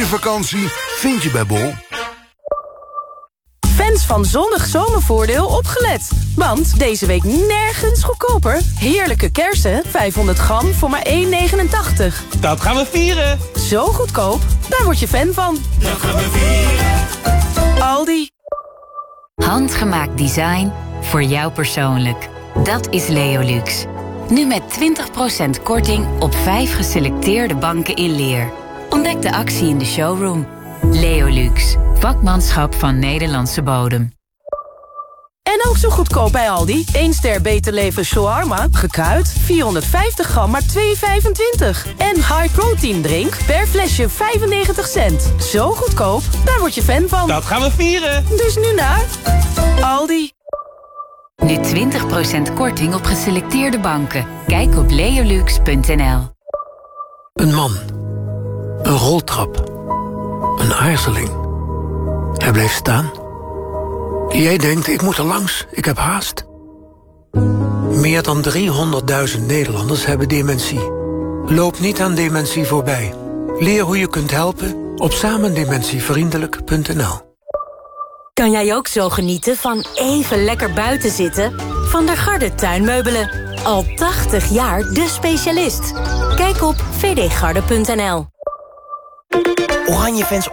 mooie vakantie vind je bij Bol. Fans van Zonnig Zomervoordeel opgelet. Want deze week nergens goedkoper. Heerlijke kersen, 500 gram voor maar €1,89. Dat gaan we vieren. Zo goedkoop, daar word je fan van. Dat gaan we vieren. Aldi. Handgemaakt design voor jou persoonlijk. Dat is Leolux. Nu met 20% korting op 5 geselecteerde banken in leer. Ontdek de actie in de showroom. Leolux. Vakmanschap van Nederlandse bodem. En ook zo goedkoop bij Aldi. 1 ster Beter Leven shawarma, gekruid, 450 gram, maar €2,25. En High Protein drink per flesje 95 cent. Zo goedkoop, daar word je fan van. Dat gaan we vieren. Dus nu naar Aldi. Nu 20% korting op geselecteerde banken. Kijk op leolux.nl. Een man. Een roltrap. Een aarzeling. Hij bleef staan. Jij denkt, ik moet er langs, ik heb haast. Meer dan 300.000 Nederlanders hebben dementie. Loop niet aan dementie voorbij. Leer hoe je kunt helpen op samendementievriendelijk.nl. Kan jij ook zo genieten van even lekker buiten zitten? Van der Garde Tuinmeubelen. Al 80 jaar de specialist. Kijk op vdgarde.nl. Oranje fans